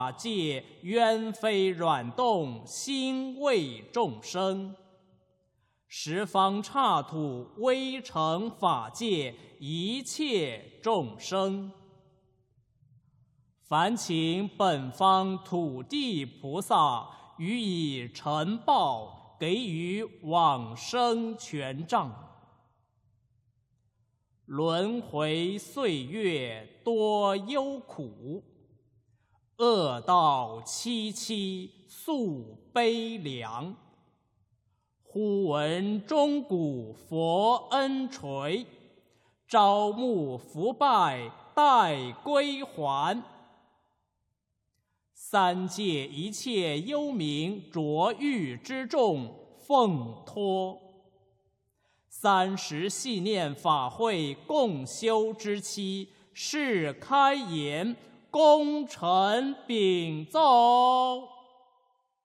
法界冤非软动，心为众生。十方刹土微成法界，一切众生。烦请本方土地菩萨予以承报，给予往生权杖。轮回岁月多忧苦，恶道凄凄诉悲凉。忽闻钟鼓佛恩垂，朝暮伏拜待归还。三界一切幽冥浊狱之众奉托，30系念法会共修之期，是开言，功臣禀奏。